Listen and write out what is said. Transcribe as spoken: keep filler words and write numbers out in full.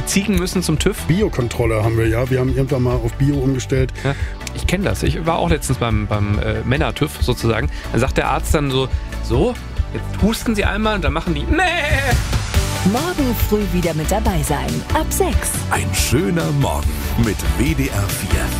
die Ziegen müssen zum TÜV. Biokontrolle haben wir, ja. Wir haben irgendwann mal auf Bio umgestellt. Ja, ich kenne das. Ich war auch letztens beim, beim äh, Männer-TÜV sozusagen. Da sagt der Arzt dann so, so, jetzt husten Sie einmal und dann machen die, nee. Morgen früh wieder mit dabei sein. Ab sechs. Ein schöner Morgen mit W D R vier.